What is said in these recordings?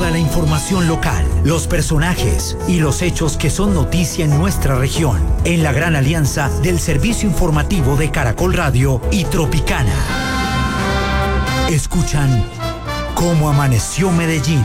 Toda la información local, los personajes y los hechos que son noticia en nuestra región, en la gran alianza del servicio informativo de Caracol Radio y Tropicana. Escuchan Cómo Amaneció Medellín.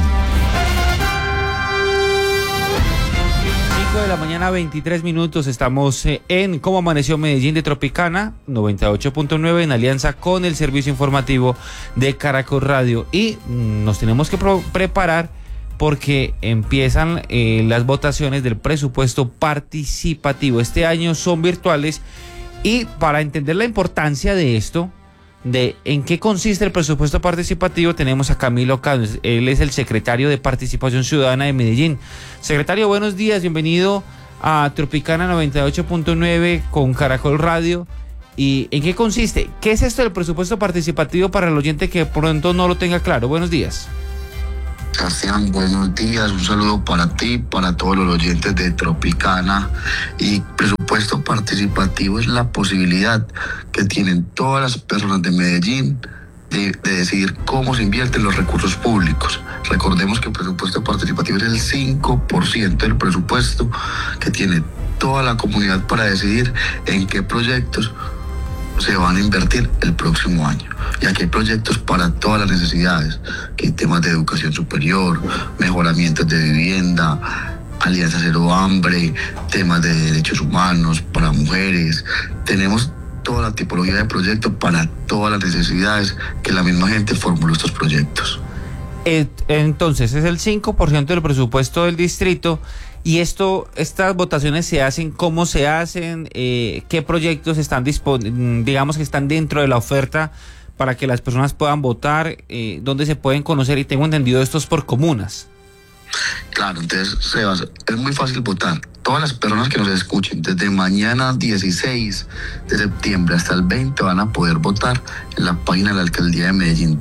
5 de la mañana, 23 minutos. Estamos en Cómo Amaneció Medellín de Tropicana 98.9 en alianza con el servicio informativo de Caracol Radio. Y nos tenemos que preparar porque empiezan las votaciones del presupuesto participativo. Este año son virtuales y para entender la importancia de esto, de en qué consiste el presupuesto participativo, tenemos a Camilo Cano. Él es el secretario de Participación Ciudadana de Medellín. Secretario, buenos días, bienvenido a Tropicana 98.9 con Caracol Radio. ¿Y en qué consiste? ¿Qué es esto del presupuesto participativo para el oyente que pronto no lo tenga claro? Buenos días. Sebastián, buenos días, un saludo para ti, para todos los oyentes de Tropicana. Y presupuesto participativo es la posibilidad que tienen todas las personas de Medellín de decidir cómo se invierten los recursos públicos. Recordemos que el presupuesto participativo es el 5% del presupuesto que tiene toda la comunidad para decidir en qué proyectos se van a invertir el próximo año. Y aquí hay proyectos para todas las necesidades, que hay temas de educación superior, mejoramientos de vivienda, Alianza Cero Hambre, temas de derechos humanos para mujeres. Tenemos toda la tipología de proyectos para todas las necesidades que la misma gente formuló estos proyectos. Entonces es el 5% del presupuesto del distrito. Y estas votaciones se hacen, ¿cómo se hacen? ¿Qué proyectos están digamos que están dentro de la oferta para que las personas puedan votar? ¿Dónde se pueden conocer? Y tengo entendido esto es por comunas. Claro, entonces, Sebas, es muy fácil votar. Todas las personas que nos escuchen, desde mañana 16 de septiembre hasta el 20 van a poder votar en la página de la Alcaldía de Medellín,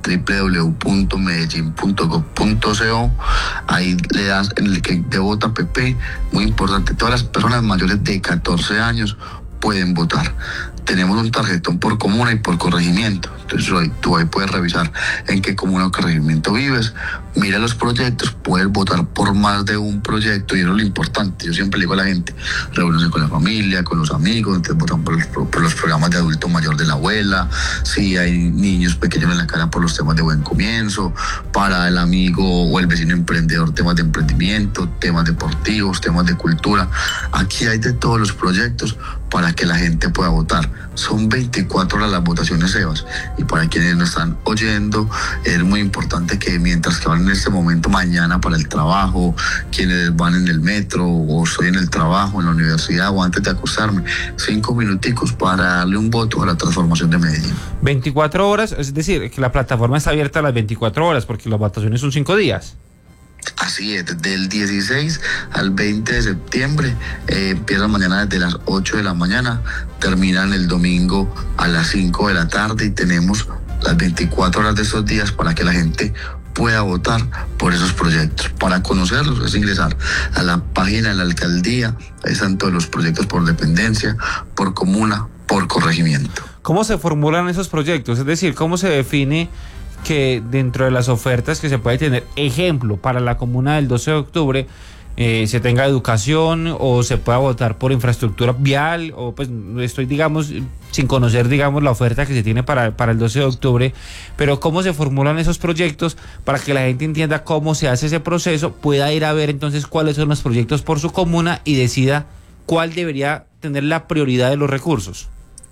www.medellin.gov.co. Ahí le das en el que te vota PP, muy importante, todas las personas mayores de 14 años pueden votar. Tenemos un tarjetón por comuna y por corregimiento. Entonces tú ahí puedes revisar en qué comuna o corregimiento vives, mira los proyectos, puedes votar por más de un proyecto y eso es lo importante. Yo siempre le digo a la gente, reúnanse con la familia, con los amigos, entonces votan por los programas de adulto mayor de la abuela, si hay niños pequeños en la cara por los temas de buen comienzo, para el amigo o el vecino emprendedor, temas de emprendimiento, temas deportivos, temas de cultura. Aquí hay de todos los proyectos para que la gente pueda votar. Son 24 horas las votaciones, Sebas, y para quienes nos están oyendo, es muy importante que mientras que van en este momento mañana para el trabajo, quienes van en el metro o estoy en el trabajo, en la universidad o antes de acostarme, 5 minuticos para darle un voto a la transformación de Medellín. 24 horas, es decir, que la plataforma está abierta a las 24 horas porque las votaciones son 5 días. Así es, desde el 16 al 20 de septiembre, empiezan mañana desde las 8 de la mañana, terminan el domingo a las 5 de la tarde y tenemos las 24 horas de esos días para que la gente pueda votar por esos proyectos. Para conocerlos es ingresar a la página de la alcaldía, ahí están todos los proyectos por dependencia, por comuna, por corregimiento. ¿Cómo se formulan esos proyectos? Es decir, ¿cómo se define que dentro de las ofertas que se puede tener, ejemplo, para la comuna del 12 de octubre, se tenga educación o se pueda votar por infraestructura vial? O pues estoy, digamos, sin conocer, digamos, la oferta que se tiene para el 12 de octubre, pero cómo se formulan esos proyectos para que la gente entienda cómo se hace ese proceso, pueda ir a ver entonces cuáles son los proyectos por su comuna y decida cuál debería tener la prioridad de los recursos.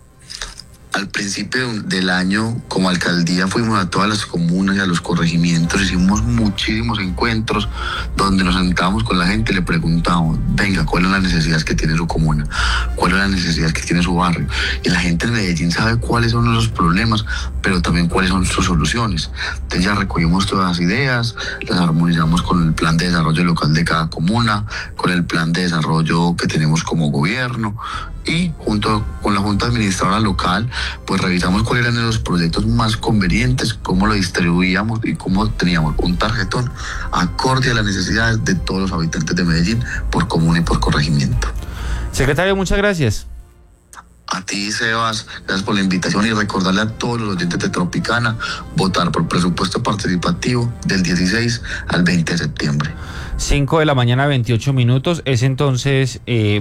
Al principio del año, como alcaldía, fuimos a todas las comunas y a los corregimientos, hicimos muchísimos encuentros donde nos sentábamos con la gente y le preguntábamos, venga, ¿cuáles son las necesidades que tiene su comuna? ¿Cuáles son las necesidades que tiene su barrio? Y la gente en Medellín sabe cuáles son los problemas, pero también cuáles son sus soluciones. Entonces ya recogimos todas las ideas, las armonizamos con el plan de desarrollo local de cada comuna, con el plan de desarrollo que tenemos como gobierno, y junto con la Junta Administradora Local, pues revisamos cuáles eran los proyectos más convenientes, cómo lo distribuíamos y cómo teníamos un tarjetón acorde a las necesidades de todos los habitantes de Medellín por comuna y por corregimiento. Secretario, muchas gracias. A ti, Sebas, gracias por la invitación y recordarle a todos los oyentes de Tropicana votar por presupuesto participativo del 16 al 20 de septiembre. 5 de la mañana, 28 minutos. Es entonces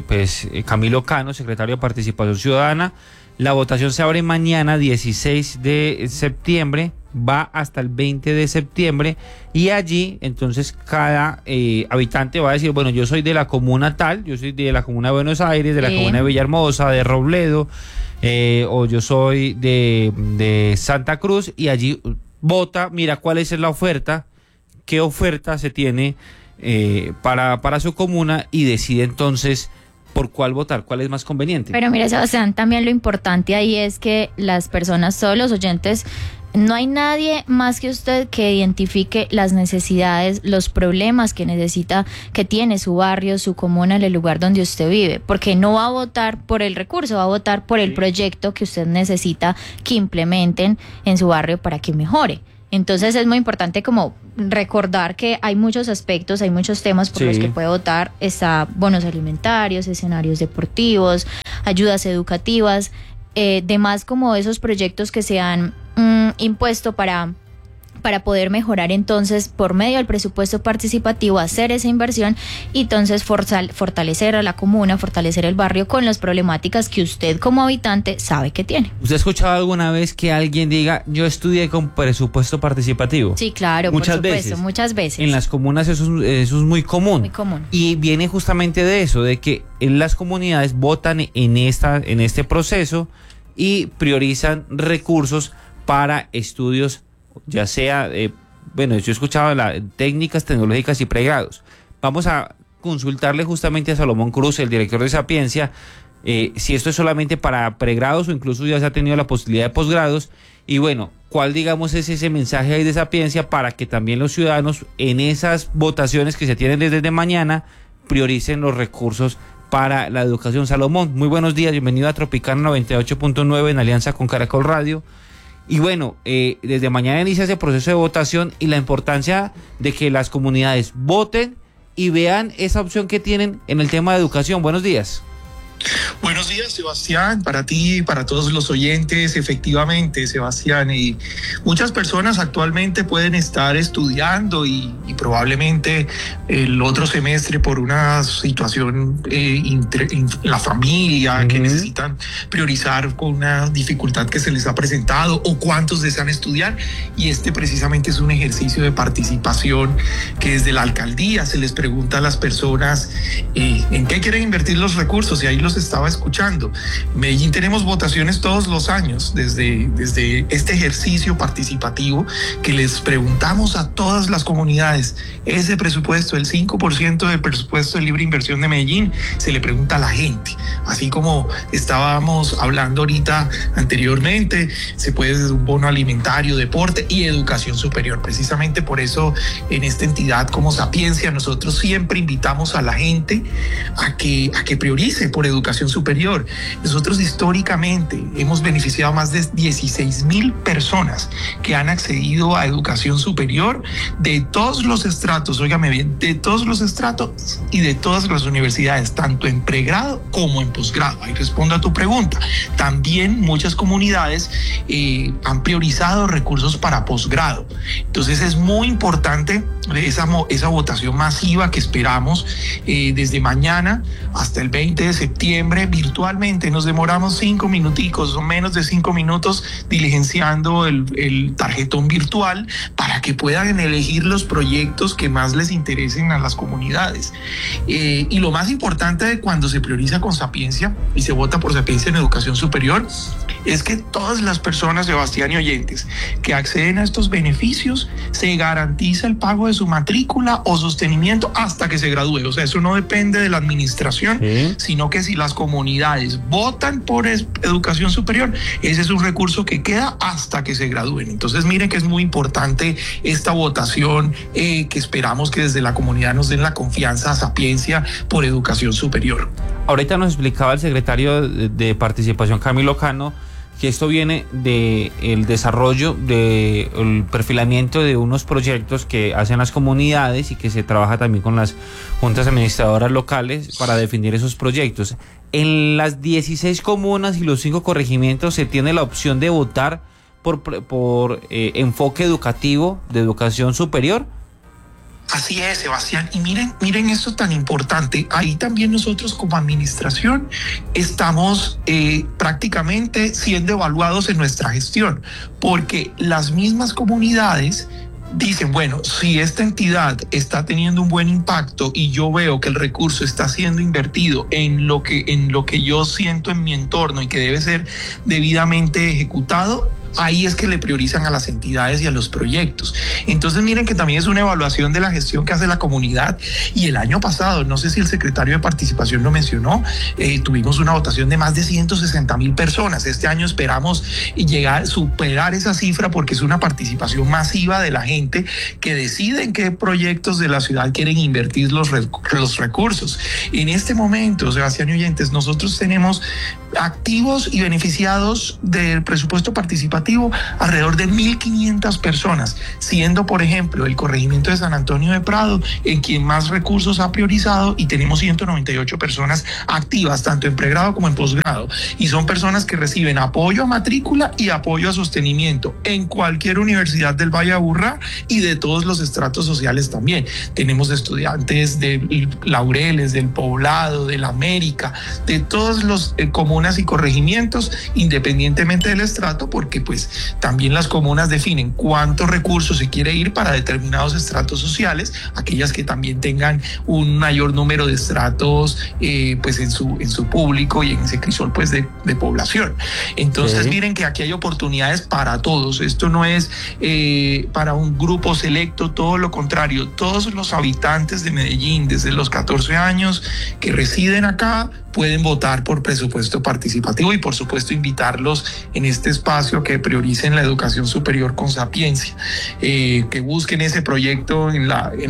Camilo Cano, secretario de Participación Ciudadana. La votación se abre mañana, 16 de septiembre, va hasta el 20 de septiembre y allí entonces cada habitante va a decir, bueno, yo soy de la comuna tal, yo soy de la comuna de Buenos Aires, de la comuna de Villahermosa, de Robledo, o yo soy de Santa Cruz, y allí vota, mira cuál es la oferta, qué oferta se tiene para su comuna y decide entonces por cuál votar, cuál es más conveniente. Pero mira, Sebastián, también lo importante ahí es que las personas, todos los oyentes, no hay nadie más que usted que identifique las necesidades, los problemas que necesita, que tiene su barrio, su comuna, en el lugar donde usted vive, porque no va a votar por el recurso, va a votar por el proyecto que usted necesita que implementen en su barrio para que mejore. Entonces es muy importante como recordar que hay muchos aspectos, hay muchos temas por los que puede votar. Está bonos alimentarios, escenarios deportivos, ayudas educativas, demás como esos proyectos que se han impuesto para poder mejorar entonces por medio del presupuesto participativo, hacer esa inversión y entonces fortalecer a la comuna, fortalecer el barrio con las problemáticas que usted como habitante sabe que tiene. ¿Usted ha escuchado alguna vez que alguien diga, yo estudié con presupuesto participativo? Sí, claro, muchas veces. En las comunas eso es muy común. Muy común. Y viene justamente de eso, de que en las comunidades votan en este proceso y priorizan recursos para estudios, ya sea, yo he escuchado técnicas tecnológicas y pregrados. Vamos a consultarle justamente a Salomón Cruz, el director de Sapiencia, si esto es solamente para pregrados o incluso ya se ha tenido la posibilidad de posgrados. Y bueno, ¿cuál digamos es ese mensaje ahí de Sapiencia para que también los ciudadanos en esas votaciones que se tienen desde mañana prioricen los recursos para la educación? Salomón, muy buenos días, bienvenido a Tropicana 98.9 en alianza con Caracol Radio. Y bueno, desde mañana inicia ese proceso de votación y la importancia de que las comunidades voten y vean esa opción que tienen en el tema de educación. Buenos días. Buenos días, Sebastián, para ti y para todos los oyentes. Efectivamente, Sebastián, y muchas personas actualmente pueden estar estudiando y probablemente el otro semestre por una situación en la familia que necesitan priorizar con una dificultad que se les ha presentado, o cuántos desean estudiar, y este precisamente es un ejercicio de participación que desde la alcaldía se les pregunta a las personas en qué quieren invertir los recursos, y ahí los estaba escuchando. En Medellín tenemos votaciones todos los años desde este ejercicio participativo que les preguntamos a todas las comunidades. Ese presupuesto, el 5% del presupuesto de libre inversión de Medellín, se le pregunta a la gente. Así como estábamos hablando ahorita anteriormente, se puede desde un bono alimentario, deporte y educación superior. Precisamente por eso en esta entidad como Sapiencia nosotros siempre invitamos a la gente a que priorice por educación superior. Nosotros históricamente hemos beneficiado a más de 16,000 personas que han accedido a educación superior de todos los estratos, óigame bien, de todos los estratos y de todas las universidades, tanto en pregrado como en posgrado. Ahí respondo a tu pregunta. También muchas comunidades han priorizado recursos para posgrado. Entonces es muy importante esa votación masiva que esperamos desde mañana hasta el 20 de septiembre virtualmente. Nos demoramos 5 minuticos o menos de 5 minutos diligenciando el tarjetón virtual para que puedan elegir los proyectos que más les interesen a las comunidades. Y lo más importante cuando se prioriza con Sapiencia y se vota por Sapiencia en educación superior es que todas las personas, Sebastián y oyentes, que acceden a estos beneficios, se garantiza el pago de su matrícula o sostenimiento hasta que se gradúe. O sea, eso no depende de la administración, sino que si las comunidades votan por educación superior, ese es un recurso que queda hasta que se gradúen. Entonces miren que es muy importante esta votación, que esperamos que desde la comunidad nos den la confianza a Sapiencia por educación superior. Ahorita nos explicaba el secretario de Participación, Camilo Cano, que esto viene del desarrollo, del perfilamiento de unos proyectos que hacen las comunidades y que se trabaja también con las juntas administradoras locales para definir esos proyectos. En las 16 comunas y los 5 corregimientos se tiene la opción de votar por enfoque educativo de educación superior. Así es, Sebastián. Y miren esto tan importante. Ahí también nosotros como administración estamos prácticamente siendo evaluados en nuestra gestión, porque las mismas comunidades dicen, bueno, si esta entidad está teniendo un buen impacto y yo veo que el recurso está siendo invertido en lo que yo siento en mi entorno y que debe ser debidamente ejecutado, ahí es que le priorizan a las entidades y a los proyectos. Entonces miren que también es una evaluación de la gestión que hace la comunidad. Y el año pasado, no sé si el secretario de Participación lo mencionó, tuvimos una votación de más de 160,000 personas. Este año esperamos superar esa cifra, porque es una participación masiva de la gente que decide en qué proyectos de la ciudad quieren invertir los recursos. En este momento, Sebastián y oyentes, nosotros tenemos activos y beneficiados del presupuesto participativo alrededor de 1.500 personas, siendo, por ejemplo, el corregimiento de San Antonio de Prado en quien más recursos ha priorizado, y tenemos 198 personas activas, tanto en pregrado como en posgrado, y son personas que reciben apoyo a matrícula y apoyo a sostenimiento en cualquier universidad del Valle de Aburrá y de todos los estratos sociales también. Tenemos estudiantes de Laureles, del Poblado, del América, de todos los comunas y corregimientos, independientemente del estrato, porque pues también las comunas definen cuántos recursos se quiere ir para determinados estratos sociales, aquellas que también tengan un mayor número de estratos pues en su público y en ese crisol pues de población. Entonces miren que aquí hay oportunidades para todos. Esto no es para un grupo selecto, todo lo contrario. Todos los habitantes de Medellín desde los 14 años que residen acá pueden votar por presupuesto participativo, y por supuesto invitarlos en este espacio que prioricen la educación superior con sapiencia, que busquen ese proyecto en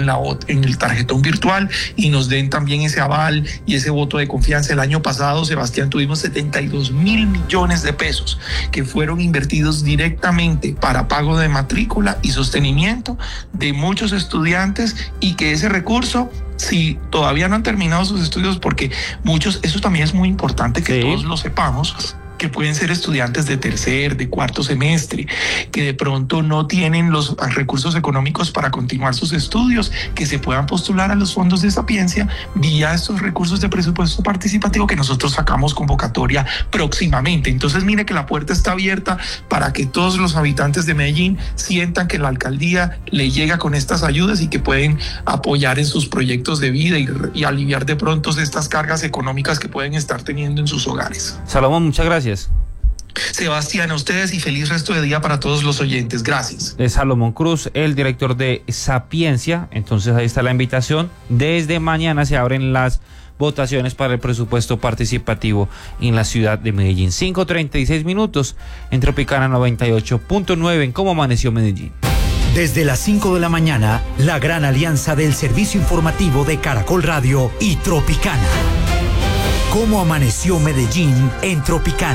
el tarjetón virtual y nos den también ese aval y ese voto de confianza. El año pasado, Sebastián, tuvimos 72,000 millones de pesos que fueron invertidos directamente para pago de matrícula y sostenimiento de muchos estudiantes, y que ese recurso, si todavía no han terminado sus estudios, porque muchos, eso también es muy importante que todos lo sepamos, que pueden ser estudiantes de tercer, de cuarto semestre, que de pronto no tienen los recursos económicos para continuar sus estudios, que se puedan postular a los fondos de sapiencia vía estos recursos de presupuesto participativo que nosotros sacamos convocatoria próximamente. Entonces mire que la puerta está abierta para que todos los habitantes de Medellín sientan que la alcaldía le llega con estas ayudas y que pueden apoyar en sus proyectos de vida y aliviar de pronto estas cargas económicas que pueden estar teniendo en sus hogares. Salomón, muchas gracias. Sebastián, a ustedes, y feliz resto de día para todos los oyentes. Gracias. Es Salomón Cruz, el director de Sapiencia. Entonces ahí está la invitación. Desde mañana se abren las votaciones para el presupuesto participativo en la ciudad de Medellín. 5:36 minutos en Tropicana 98.9 en Cómo Amaneció Medellín. Desde las 5 de la mañana, la gran alianza del servicio informativo de Caracol Radio y Tropicana. ¿Cómo amaneció Medellín en Tropicana?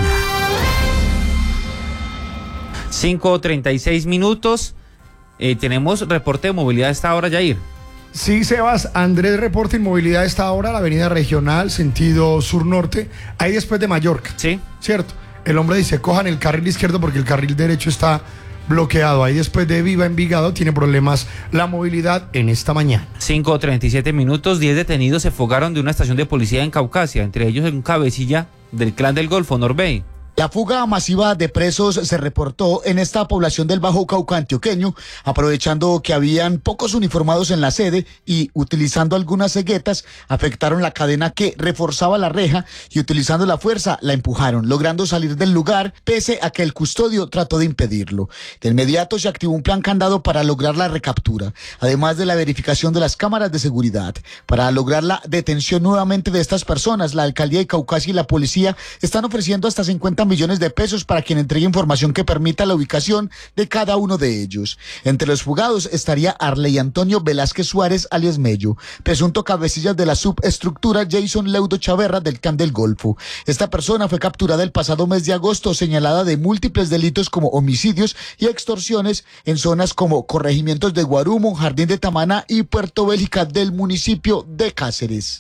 5:36 minutos. Tenemos reporte de movilidad a esta hora, Jair. Sí, Sebas, Andrés, reporte de movilidad a esta hora, la avenida regional, sentido sur-norte, ahí después de Mallorca. Sí. Cierto. El hombre dice, cojan el carril izquierdo porque el carril derecho está bloqueado. Ahí después de Viva Envigado tiene problemas la movilidad en esta mañana. 5:37 minutos. 10 detenidos se fugaron de una estación de policía en Caucasia, entre ellos un cabecilla del Clan del Golfo, Norbey. La fuga masiva de presos se reportó en esta población del Bajo Cauca antioqueño, aprovechando que habían pocos uniformados en la sede y utilizando algunas ceguetas, afectaron la cadena que reforzaba la reja y utilizando la fuerza la empujaron, logrando salir del lugar pese a que el custodio trató de impedirlo. De inmediato se activó un plan candado para lograr la recaptura, además de la verificación de las cámaras de seguridad. Para lograr la detención nuevamente de estas personas, la alcaldía de Caucasia y la policía están ofreciendo hasta 50 millones de pesos para quien entregue información que permita la ubicación de cada uno de ellos. Entre los fugados estaría Arley Antonio Velázquez Suárez, alias Mello, presunto cabecilla de la subestructura Jason Leudo Chaverra del Can del Golfo. Esta persona fue capturada el pasado mes de agosto, señalada de múltiples delitos como homicidios y extorsiones en zonas como corregimientos de Guarumo, Jardín de Tamaná y Puerto Bélgica del municipio de Cáceres.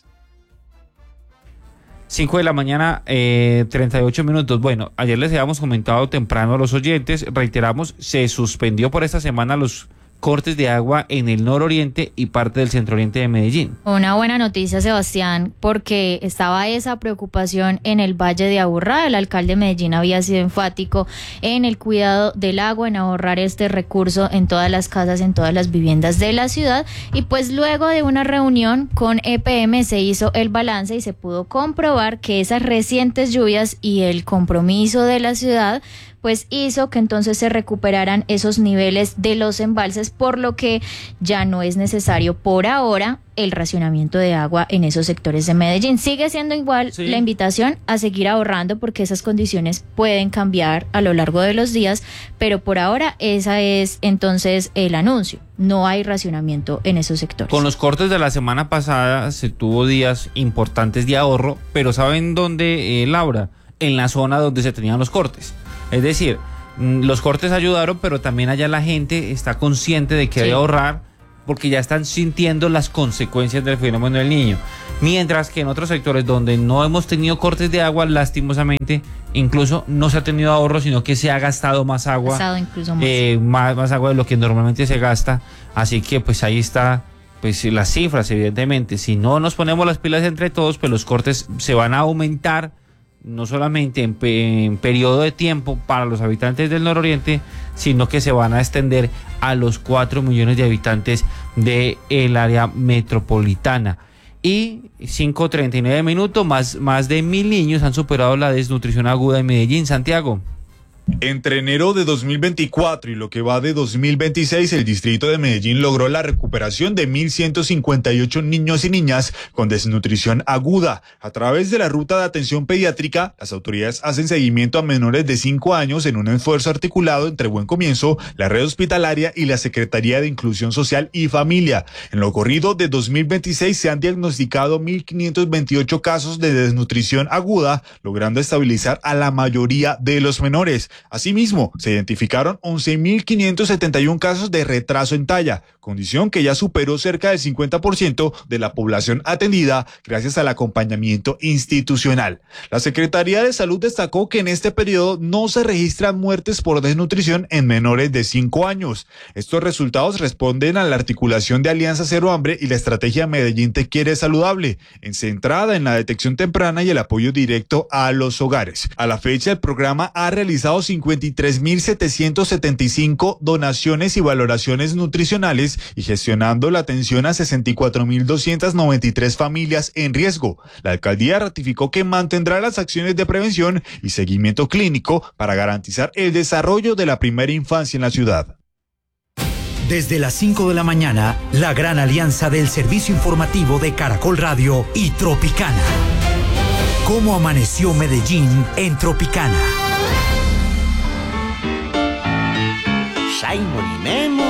5 de la mañana, 38 minutos. Bueno, ayer les habíamos comentado temprano a los oyentes, reiteramos, se suspendió por esta semana los cortes de agua en el nororiente y parte del centro-oriente de Medellín. Una buena noticia, Sebastián, porque estaba esa preocupación en el Valle de Aburrá. El alcalde de Medellín había sido enfático en el cuidado del agua, en ahorrar este recurso en todas las casas, en todas las viviendas de la ciudad. Y pues luego de una reunión con EPM se hizo el balance y se pudo comprobar que esas recientes lluvias y el compromiso de la ciudad pues hizo que entonces se recuperaran esos niveles de los embalses, por lo que ya no es necesario por ahora el racionamiento de agua en esos sectores de Medellín. Sigue siendo igual la invitación a seguir ahorrando porque esas condiciones pueden cambiar a lo largo de los días, pero por ahora esa es entonces el anuncio. No hay racionamiento en esos sectores. Con los cortes de la semana pasada se tuvo días importantes de ahorro, pero ¿saben dónde, Laura? En la zona donde se tenían los cortes. Es decir, los cortes ayudaron, pero también allá la gente está consciente de que debe ahorrar porque ya están sintiendo las consecuencias del fenómeno del Niño. Mientras que en otros sectores donde no hemos tenido cortes de agua, lastimosamente, incluso no se ha tenido ahorro, sino que se ha gastado más agua, más agua de lo que normalmente se gasta. Así que pues ahí está pues las cifras, evidentemente. Si no nos ponemos las pilas entre todos, pues los cortes se van a aumentar, no solamente en periodo de tiempo para los habitantes del nororiente, sino que se van a extender a los 4 millones de habitantes del área metropolitana. Y 5:39 minutos, más de 1.000 niños han superado la desnutrición aguda en Medellín. Santiago. Entre enero de 2024 y lo que va de 2026, el distrito de Medellín logró la recuperación de 1.158 niños y niñas con desnutrición aguda. A través de la ruta de atención pediátrica, las autoridades hacen seguimiento a menores de 5 años en un esfuerzo articulado entre Buen Comienzo, la red hospitalaria y la Secretaría de Inclusión Social y Familia. En lo corrido de 2026 se han diagnosticado 1.528 casos de desnutrición aguda, logrando estabilizar a la mayoría de los menores. Asimismo, se identificaron 11.571 casos de retraso en talla, condición que ya superó cerca del 50% de la población atendida gracias al acompañamiento institucional. La Secretaría de Salud destacó que en este periodo no se registran muertes por desnutrición en menores de 5 años. Estos resultados responden a la articulación de Alianza Cero Hambre y la estrategia Medellín Te Quiere Saludable, centrada en la detección temprana y el apoyo directo a los hogares. A la fecha, el programa ha realizado 53.775 donaciones y valoraciones nutricionales y gestionando la atención a 64.293 familias en riesgo. La alcaldía ratificó que mantendrá las acciones de prevención y seguimiento clínico para garantizar el desarrollo de la primera infancia en la ciudad. Desde las 5 de la mañana, la gran alianza del servicio informativo de Caracol Radio y Tropicana. ¿Cómo amaneció Medellín en Tropicana? Simon y Memo